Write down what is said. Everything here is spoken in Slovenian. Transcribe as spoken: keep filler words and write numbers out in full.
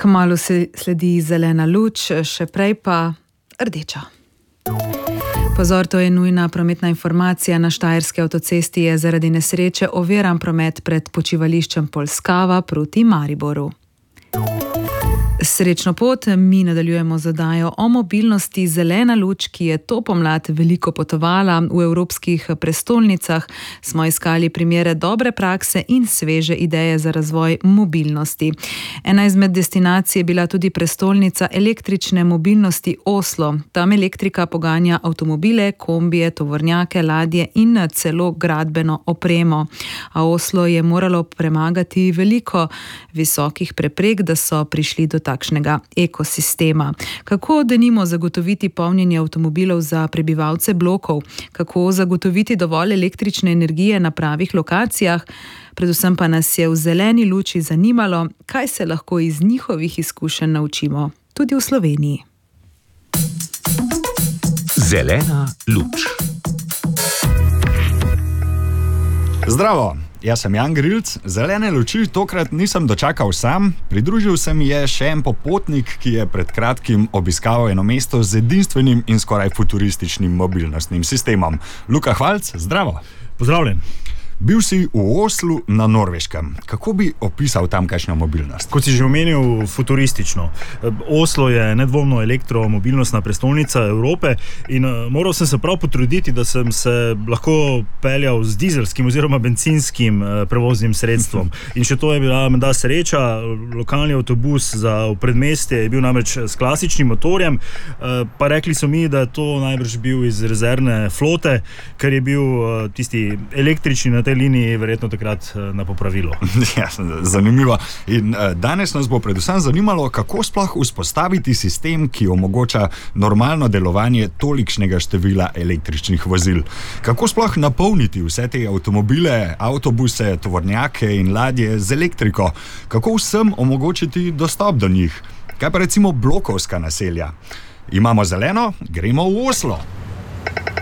Kmalu se sledi zelena luč, še prej pa rdeča. Pozor, to je nujna prometna informacija. Na štajerski avtocesti je zaradi nesreče oviran promet pred počivališčem Polskava proti Mariboru. Srečno pot, mi nadaljujemo z oddajo o mobilnosti. Zelena luč, ki je to pomlad veliko potovala v evropskih prestolnicah, smo iskali primere dobre prakse in sveže ideje za razvoj mobilnosti. Ena izmed destinacij je bila tudi prestolnica električne mobilnosti Oslo. Tam elektrika poganja avtomobile, kombije, tovornjake, ladje in celo gradbeno opremo. A Oslo je moralo premagati veliko visokih preprek, da so prišli do takšnega ekosistema. Kako denimo zagotoviti polnjenje avtomobilov za prebivalce blokov? Kako zagotoviti dovolj električne energije na pravih lokacijah? Predvsem pa nas je v zeleni luči zanimalo, kaj se lahko iz njihovih izkušenj naučimo tudi v Sloveniji. Zelena luč. Zdravo! Jaz sem Jan Grilc, zelene luči tokrat nisem dočakal sam, pridružil se mi je še en popotnik, ki je pred kratkim obiskal eno mesto z edinstvenim in skoraj futurističnim mobilnostnim sistemom. Luka Hvalc, zdravo! Pozdravljen! Bil si v Oslu na Norveškem. Kako bi opisal tamkajšnjo mobilnost? Kot si že omenil, futuristično. Oslo je nedvomno elektromobilnostna prestolnica Evrope in moral sem se prav potruditi, da sem se lahko peljal z dizelskim oziroma benzinskim prevoznim sredstvom. In še to je bila menda sreča. Lokalni avtobus za v predmestje je bil namreč s klasičnim motorjem, pa rekli so mi, da je to najbrž bil iz rezervne flote, ker je bil tisti električni na tej liniji verjetno takrat na popravilo. Ja, zanimivo. In danes nas bo predvsem zanimalo, kako sploh vzpostaviti sistem, ki omogoča normalno delovanje tolikšnega števila električnih vozil. Kako sploh napolniti vse te avtomobile, avtobuse, tovornjake in ladje z elektriko? Kako vsem omogočiti dostop do njih? Kaj pa recimo blokovska naselja? Imamo zeleno, gremo v Oslo.